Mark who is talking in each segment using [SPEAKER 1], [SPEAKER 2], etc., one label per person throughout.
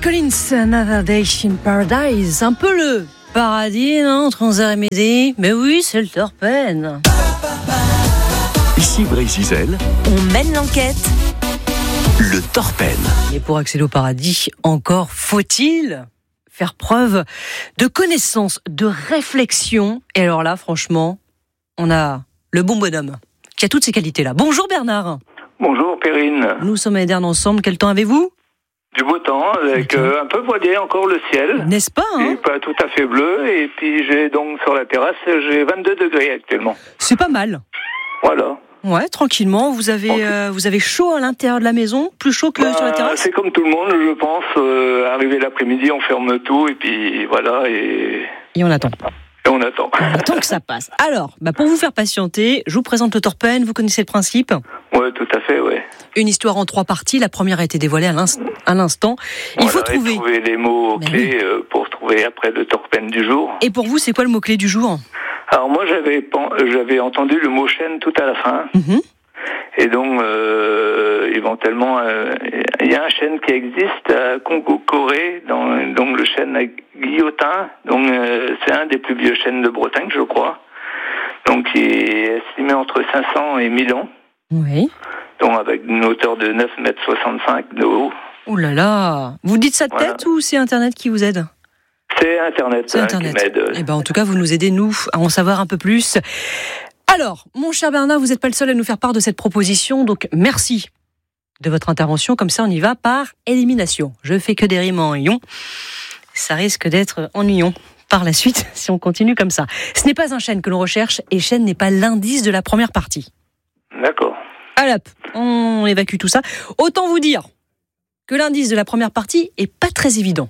[SPEAKER 1] Collins, Another Day in Paradise. Un peu le paradis, non, entre 11h et midi. Mais oui, c'est le Torpen.
[SPEAKER 2] Ici Brésil,
[SPEAKER 3] on mène l'enquête.
[SPEAKER 2] Le Torpen.
[SPEAKER 1] Et pour accéder au paradis, encore faut-il faire preuve de connaissance, de réflexion. Et alors là, franchement, on a le bon bonhomme qui a toutes ces qualités-là. Bonjour Bernard.
[SPEAKER 4] Bonjour Perrine.
[SPEAKER 1] Nous sommes à Ederne ensemble. Quel temps avez-vous ?
[SPEAKER 4] Du beau temps, avec un peu voilé encore le ciel.
[SPEAKER 1] N'est-ce pas, hein ?
[SPEAKER 4] Et pas tout à fait bleu. Et puis j'ai donc sur la terrasse, j'ai 22 degrés actuellement.
[SPEAKER 1] C'est pas mal.
[SPEAKER 4] Voilà.
[SPEAKER 1] Ouais, tranquillement. Vous avez chaud à l'intérieur de la maison, plus chaud que sur la terrasse ?
[SPEAKER 4] C'est comme tout le monde, je pense. Arrivé l'après-midi, on ferme tout et puis voilà. Et
[SPEAKER 1] on attend.
[SPEAKER 4] Et on attend.
[SPEAKER 1] On attend que ça passe. Alors, pour vous faire patienter, je vous présente le Torpen. Vous connaissez le principe ?
[SPEAKER 4] Ouais, tout à fait, ouais.
[SPEAKER 1] Une histoire en 3 parties. La première a été dévoilée à l'instant. Il faut trouver
[SPEAKER 4] les mots clés pour trouver après le Torpen du jour.
[SPEAKER 1] Et pour vous, c'est quoi le mot-clé du jour ?
[SPEAKER 4] Alors moi, j'avais entendu le mot chaîne tout à la fin. Mm-hmm. Et donc, éventuellement, il y a un chêne qui existe à Congo-Corée, donc le chêne à Guillotin. Donc, c'est un des plus vieux chênes de Bretagne, je crois. Donc, il est estimé entre 500 et 1000 ans.
[SPEAKER 1] Oui.
[SPEAKER 4] Donc, avec une hauteur de 9,65 m de haut.
[SPEAKER 1] Ouh là là. Vous dites ça de tête ou c'est Internet qui vous aide ?
[SPEAKER 4] C'est Internet, qui m'aide.
[SPEAKER 1] Eh ben, en tout cas, vous nous aidez, nous, à en savoir un peu plus. Alors, mon cher Bernard, vous n'êtes pas le seul à nous faire part de cette proposition, donc merci de votre intervention. Comme ça, on y va par élimination. Je fais que des rimes en ion. Ça risque d'être ennuyant par la suite si on continue comme ça. Ce n'est pas un chêne que l'on recherche et chêne n'est pas l'indice de la première partie.
[SPEAKER 4] D'accord.
[SPEAKER 1] Allez hop, on évacue tout ça. Autant vous dire que l'indice de la première partie est pas très évident.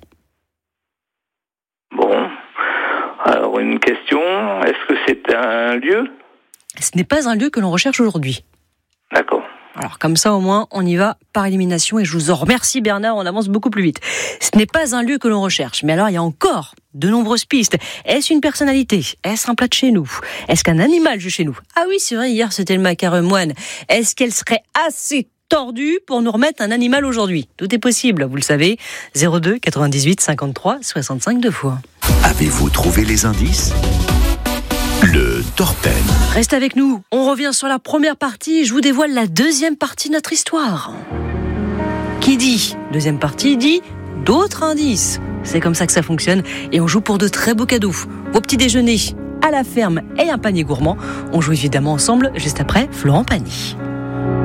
[SPEAKER 4] Bon, alors une question, est-ce que c'est un lieu ?
[SPEAKER 1] Ce n'est pas un lieu que l'on recherche aujourd'hui.
[SPEAKER 4] D'accord.
[SPEAKER 1] Alors comme ça au moins on y va par élimination et je vous en remercie Bernard, on avance beaucoup plus vite. Ce n'est pas un lieu que l'on recherche, mais alors il y a encore de nombreuses pistes. Est-ce une personnalité ? Est-ce un plat de chez nous ? Est-ce qu'un animal de chez nous ? Ah oui c'est vrai, hier c'était le macaron moine. Est-ce qu'elle serait assez tordue pour nous remettre un animal aujourd'hui ? Tout est possible, vous le savez. 02 98 53 65 2 fois.
[SPEAKER 2] Avez-vous trouvé les indices ? Le Torpen.
[SPEAKER 1] Reste avec nous, on revient sur la première partie, je vous dévoile la deuxième partie de notre histoire. Qui dit deuxième partie dit d'autres indices. C'est comme ça que ça fonctionne et on joue pour de très beaux cadeaux. Vos petits déjeuners à la ferme et un panier gourmand. On joue évidemment ensemble juste après Florent Pagny.